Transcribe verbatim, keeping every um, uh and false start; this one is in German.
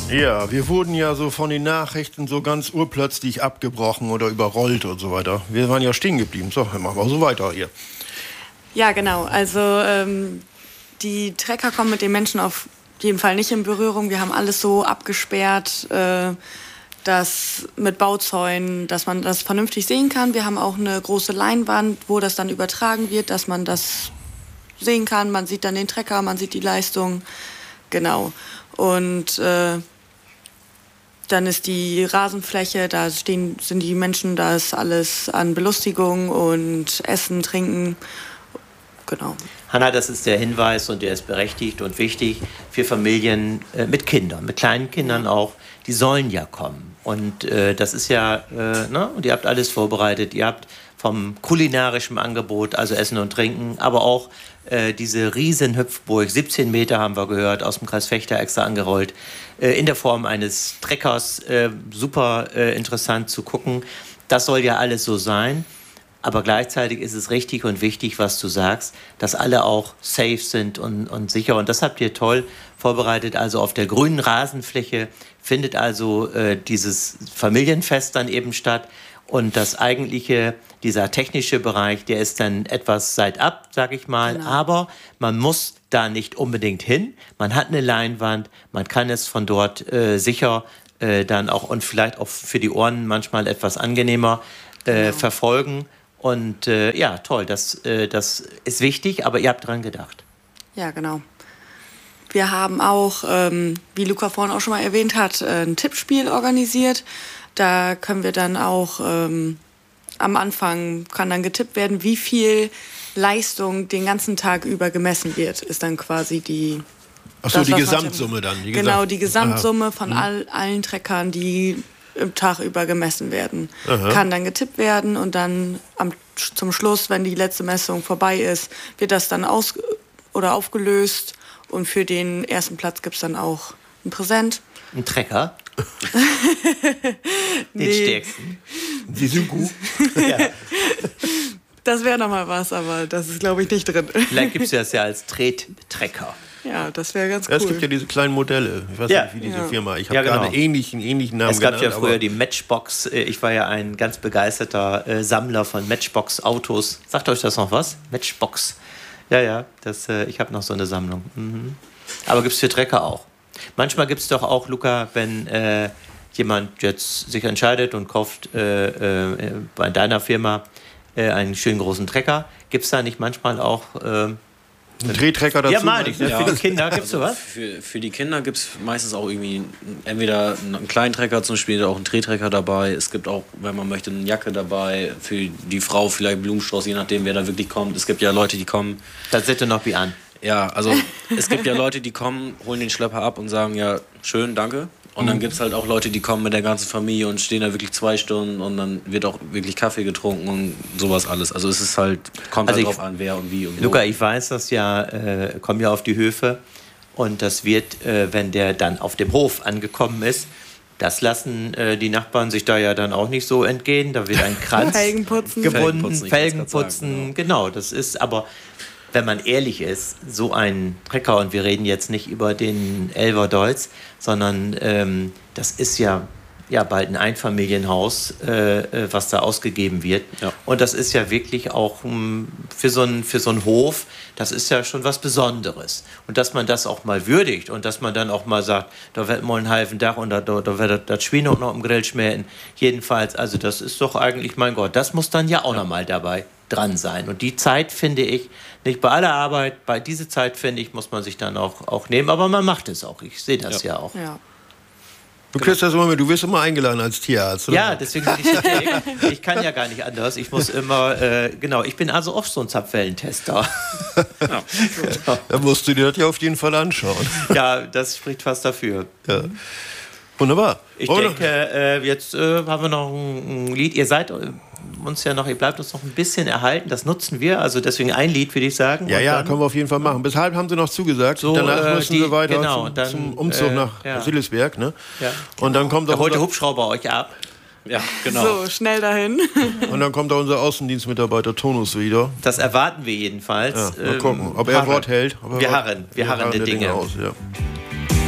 Ja, wir wurden ja so von den Nachrichten so ganz urplötzlich abgebrochen oder überrollt und so weiter. Wir waren ja stehen geblieben. So, dann machen wir so weiter hier. Ja, genau. Also ähm, die Trecker kommen mit den Menschen auf jeden Fall nicht in Berührung. Wir haben alles so abgesperrt, äh, dass mit Bauzäunen, dass man das vernünftig sehen kann. Wir haben auch eine große Leinwand, wo das dann übertragen wird, dass man das sehen kann. Man sieht dann den Trecker, man sieht die Leistung. Genau. Und äh, dann ist die Rasenfläche, da stehen, sind die Menschen, da ist alles an Belustigung und Essen, Trinken. Genau. Hanna, das ist der Hinweis und der ist berechtigt und wichtig für Familien äh, mit Kindern, mit kleinen Kindern auch. Die sollen ja kommen. Und äh, das ist ja, äh, ne? Und ihr habt alles vorbereitet. Ihr habt vom kulinarischen Angebot, also Essen und Trinken, aber auch äh, diese riesen Hüpfburg, siebzehn Meter haben wir gehört, aus dem Kreis Vechta extra angerollt, äh, in der Form eines Treckers, äh, super äh, interessant zu gucken. Das soll ja alles so sein. Aber gleichzeitig ist es richtig und wichtig, was du sagst, dass alle auch safe sind und, und sicher. Und das habt ihr toll vorbereitet. Also auf der grünen Rasenfläche findet also äh, dieses Familienfest dann eben statt. Und das eigentliche, dieser technische Bereich, der ist dann etwas seitab, sag ich mal. Genau. Aber man muss da nicht unbedingt hin. Man hat eine Leinwand, man kann es von dort äh, sicher äh, dann auch und vielleicht auch für die Ohren manchmal etwas angenehmer äh, genau. verfolgen. Und äh, ja, toll, das, äh, das ist wichtig, aber ihr habt dran gedacht. Ja, genau. Wir haben auch, ähm, wie Luca vorhin auch schon mal erwähnt hat, ein Tippspiel organisiert. Da können wir dann auch, ähm, am Anfang kann dann getippt werden, wie viel Leistung den ganzen Tag über gemessen wird, ist dann quasi die... Ach so, das, die Gesamtsumme dann. Die genau, Gesamt- die Gesamtsumme von hm. all, allen Treckern, die im Tag über gemessen werden. Aha. Kann dann getippt werden und dann am, zum Schluss, wenn die letzte Messung vorbei ist, wird das dann aus oder aufgelöst und für den ersten Platz gibt es dann auch ein Präsent. Ein Trecker? Den nee. stärksten. Die sind gut. Ja. Das wäre nochmal was, aber das ist, glaube ich, nicht drin. Vielleicht gibt es das ja als Trettrecker. Ja, das wäre ganz cool. Ja, es gibt ja diese kleinen Modelle. Ich weiß ja. nicht, wie diese ja. Firma. Ich habe ja, genau. gerade einen ähnlichen, ähnlichen Namen Es gab genannt, ja früher die Matchbox. Ich war ja ein ganz begeisterter äh, Sammler von Matchbox-Autos. Sagt euch das noch was? Matchbox. Ja, ja, das, äh, ich habe noch so eine Sammlung. Mhm. Aber gibt es für Trecker auch. Manchmal gibt es doch auch, Luca, wenn äh, jemand jetzt sich entscheidet und kauft äh, äh, bei deiner Firma äh, einen schönen großen Trecker, gibt es da nicht manchmal auch... Äh, ein Drehtrecker dazu? Ja, meine ich. Ne? Ja. Für die Kinder gibt es also sowas? Für, für die Kinder gibt es meistens auch irgendwie entweder einen kleinen Trecker zum Spiel, auch einen Drehtrecker dabei. Es gibt auch, wenn man möchte, eine Jacke dabei. Für die Frau vielleicht Blumenstrauß, je nachdem, wer da wirklich kommt. Es gibt ja Leute, die kommen... Das sieht noch wie an. Ja, also es gibt ja Leute, die kommen, holen den Schlepper ab und sagen, ja, schön, danke. Und dann gibt es halt auch Leute, die kommen mit der ganzen Familie und stehen da wirklich zwei Stunden und dann wird auch wirklich Kaffee getrunken und sowas alles. Also es ist halt, kommt also halt drauf an, wer und wie und wo. Luca, ich weiß das ja, äh, komme ja auf die Höfe und das wird, äh, wenn der dann auf dem Hof angekommen ist, das lassen äh, die Nachbarn sich da ja dann auch nicht so entgehen. Da wird ein Kranz Felgenputzen. gebunden, Felgenputzen, Felgenputzen, sagen, genau. Das ist aber... Wenn man ehrlich ist, so ein Trecker, und wir reden jetzt nicht über den Elver Deutz, sondern ähm, das ist ja, ja bald ein Einfamilienhaus, äh, was da ausgegeben wird. Ja. Und das ist ja wirklich auch um, für so einen für so einen Hof, das ist ja schon was Besonderes. Und dass man das auch mal würdigt und dass man dann auch mal sagt, da wird mal ein halben Dach und da, da, da wird das Schwein auch noch im Grill schmähen. Jedenfalls, also das ist doch eigentlich, mein Gott, das muss dann ja auch ja. noch mal dabei dran sein. Und die Zeit, finde ich, nicht bei aller Arbeit, bei dieser Zeit, finde ich, muss man sich dann auch, auch nehmen. Aber man macht es auch. Ich sehe das ja, ja auch. Ja. Du kriegst das immer mit, du wirst immer eingeladen als Tierarzt, oder? Ja, deswegen bin ich so dick. Ich kann ja gar nicht anders. Ich muss immer, äh, genau, ich bin also oft so ein Zapfwellentester. Ja. Da musst du dir das ja auf jeden Fall anschauen. Ja, das spricht fast dafür. Ja. Wunderbar. Ich Oder? denke, äh, jetzt äh, haben wir noch ein, ein Lied. Ihr seid uns ja noch, ihr bleibt uns noch ein bisschen erhalten. Das nutzen wir. Also deswegen ein Lied, würde ich sagen. Ja, ja, können wir auf jeden Fall machen. Bis halb haben sie noch zugesagt. So, Danach äh, müssen die, wir weiter genau, zum, dann, zum Umzug äh, nach ja. Sillesberg. Ne? Ja. Und dann kommt da auch holt der unser, Hubschrauber euch ab. Ja, genau. So, schnell dahin. Und dann kommt da unser Außendienstmitarbeiter Tonus wieder. Das erwarten wir jedenfalls. Ja, mal gucken, ob ähm, er Wort hält. Ob er wir Wort, harren, wir, wir harren die Dinge. Dinge aus, ja.